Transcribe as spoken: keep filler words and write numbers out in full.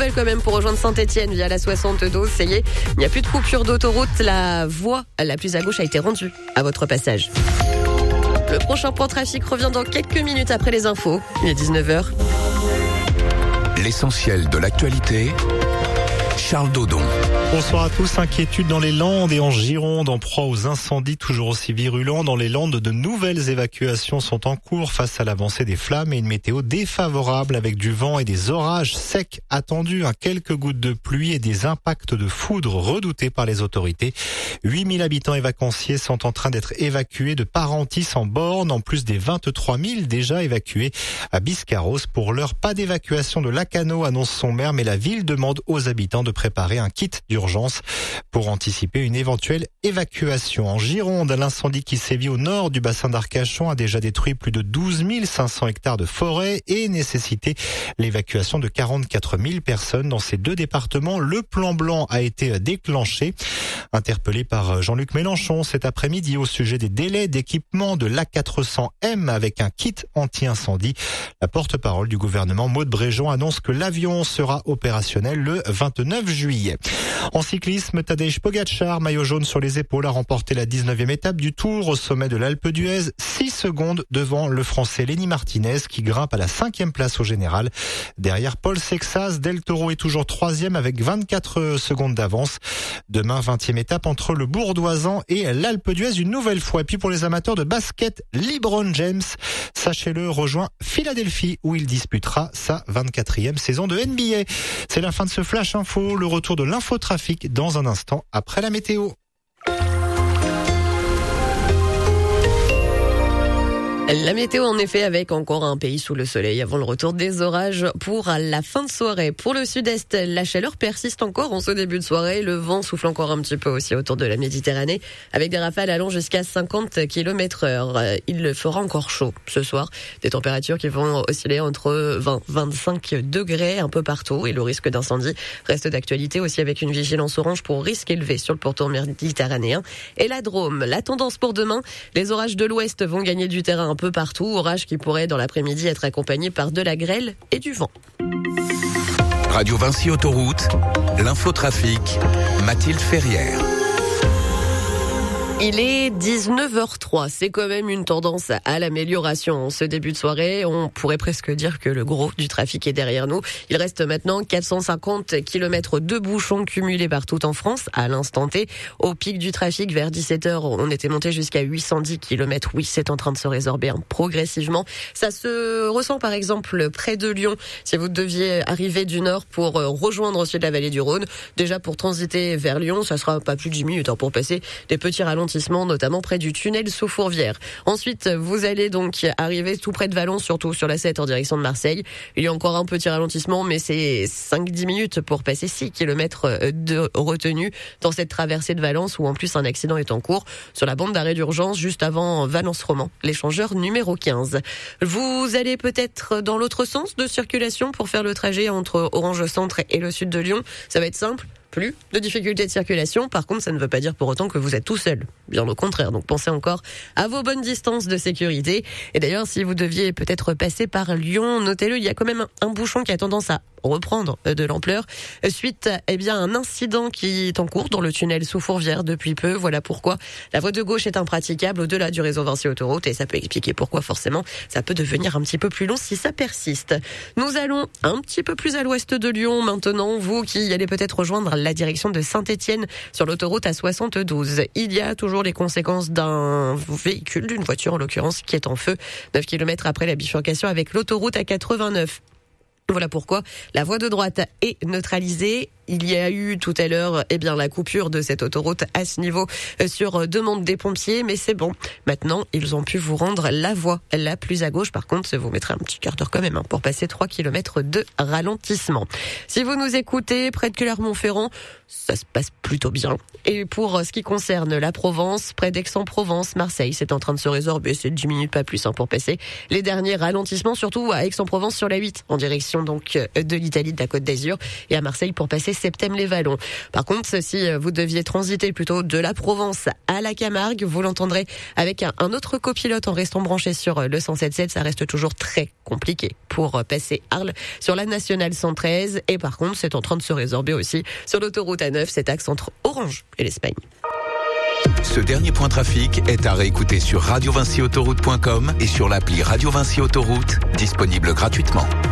nouvelle quand même pour rejoindre Saint-Etienne via la soixante-douze. Ça y est, il n'y a plus de coupure d'autoroute. La voie la plus à gauche a été rendue à votre passage. Le prochain point trafic revient dans quelques minutes après les infos. Il est dix-neuf heures. L'essentiel de l'actualité, Charles Dodon. Bonsoir à tous. Inquiétude dans les Landes et en Gironde, en proie aux incendies toujours aussi virulents. Dans les Landes, de nouvelles évacuations sont en cours face à l'avancée des flammes et une météo défavorable avec du vent et des orages secs attendus. Quelques gouttes de pluie et des impacts de foudre redoutés par les autorités. huit mille habitants et vacanciers sont en train d'être évacués de Parentis en Borne, en plus des vingt-trois mille déjà évacués à Biscarros. Pour l'heure, pas d'évacuation de Lacanau, annonce son maire, mais la ville demande aux habitants de préparer un kit d'urgence pour anticiper une éventuelle évacuation. En Gironde, l'incendie qui sévit au nord du bassin d'Arcachon a déjà détruit plus de douze mille cinq cents hectares de forêt et nécessité l'évacuation de quarante-quatre mille personnes dans ces deux départements. Le plan blanc a été déclenché. Interpellé par Jean-Luc Mélenchon cet après-midi au sujet des délais d'équipement de l'A quatre cents M avec un kit anti-incendie, la porte-parole du gouvernement Maud Bréjon annonce que l'avion sera opérationnel le vingt-neuf juillet. En cyclisme, Tadej Pogačar, maillot jaune sur les épaules, a remporté la dix-neuvième étape du Tour au sommet de l'Alpe d'Huez, six secondes devant le Français Lenny Martinez qui grimpe à la cinquième place au général. Derrière Paul Sexas, Del Toro est toujours troisième avec vingt-quatre secondes d'avance. Demain, vingtième étape entre le Bourdoisan et l'Alpe d'Huez une nouvelle fois. Et puis pour les amateurs de basket, LeBron James, sachez-le, rejoint Philadelphie où il disputera sa vingt-quatrième saison de N B A. C'est la fin de ce Flash Info, le retour de l'infotrafic dans un instant après la météo. La météo, en effet, avec encore un pays sous le soleil avant le retour des orages pour la fin de soirée. Pour le sud-est, la chaleur persiste encore en ce début de soirée. Le vent souffle encore un petit peu aussi autour de la Méditerranée avec des rafales allant jusqu'à cinquante kilomètres heure. Il fera encore chaud ce soir. Des températures qui vont osciller entre vingt et vingt-cinq degrés un peu partout et le risque d'incendie reste d'actualité aussi avec une vigilance orange pour risque élevé sur le pourtour méditerranéen. Et la Drôme, la tendance pour demain, les orages de l'ouest vont gagner du terrain un peu partout, orage qui pourrait dans l'après-midi être accompagné par de la grêle et du vent. Radio Vinci Autoroute, l'infotrafic, Mathilde Ferrière. Il est dix-neuf heures trois. C'est quand même une tendance à l'amélioration. Ce début de soirée, on pourrait presque dire que le gros du trafic est derrière nous. Il reste maintenant quatre cent cinquante kilomètres de bouchons cumulés partout en France à l'instant T. Au pic du trafic, vers dix-sept heures, on était monté jusqu'à huit cent dix kilomètres. Oui, c'est en train de se résorber hein, progressivement. Ça se ressent par exemple près de Lyon. Si vous deviez arriver du nord pour rejoindre ensuite la vallée du Rhône, déjà pour transiter vers Lyon, ça sera pas plus de dix minutes hein, pour passer des petits ralentissements, notamment près du tunnel sous Fourvière. Ensuite, vous allez donc arriver tout près de Valence, surtout sur la sept en direction de Marseille. Il y a encore un petit ralentissement, mais c'est cinq à dix minutes pour passer six kilomètres de retenue dans cette traversée de Valence où en plus un accident est en cours sur la bande d'arrêt d'urgence juste avant Valence-Roman, l'échangeur numéro quinze. Vous allez peut-être dans l'autre sens de circulation pour faire le trajet entre Orange Centre et le sud de Lyon. Ça va être simple. Plus de difficultés de circulation. Par contre, ça ne veut pas dire pour autant que vous êtes tout seul. Bien au contraire. Donc, pensez encore à vos bonnes distances de sécurité. Et d'ailleurs, si vous deviez peut-être passer par Lyon, notez-le, il y a quand même un bouchon qui a tendance à reprendre de l'ampleur suite eh bien un incident qui est en cours dans le tunnel sous Fourvière depuis peu. Voilà pourquoi la voie de gauche est impraticable au-delà du réseau Vinci Autoroute et ça peut expliquer pourquoi forcément ça peut devenir un petit peu plus long si ça persiste. Nous allons un petit peu plus à l'ouest de Lyon maintenant, vous qui allez peut-être rejoindre la direction de Saint-Etienne sur l'autoroute A soixante-douze. Il y a toujours les conséquences d'un véhicule, d'une voiture en l'occurrence, qui est en feu neuf kilomètres après la bifurcation avec l'autoroute A quatre-vingt-neuf. Voilà pourquoi la voie de droite est neutralisée. Il y a eu tout à l'heure eh bien la coupure de cette autoroute à ce niveau sur demande des pompiers, mais c'est bon. Maintenant, ils ont pu vous rendre la voie la plus à gauche. Par contre, ça vous mettra un petit quart d'heure quand même hein, pour passer trois kilomètres de ralentissement. Si vous nous écoutez près de Clermont-Ferrand, ça se passe plutôt bien. Et pour ce qui concerne la Provence, près d'Aix-en-Provence, Marseille, c'est en train de se résorber. C'est dix minutes pas plus hein, pour passer les derniers ralentissements, surtout à Aix-en-Provence sur la huit, en direction donc de l'Italie, de la Côte d'Azur, et à Marseille pour passer passer Septem-les-Vallons. Par contre, si vous deviez transiter plutôt de la Provence à la Camargue, vous l'entendrez avec un, un autre copilote en restant branché sur le cent sept sept. Ça reste toujours très compliqué pour passer Arles sur la nationale cent treize. Et par contre, c'est en train de se résorber aussi sur l'autoroute A neuf, cet axe entre Orange et l'Espagne. Ce dernier point trafic est à réécouter sur radio vinci autoroute point com et sur l'appli Radio Vinci Autoroute, disponible gratuitement.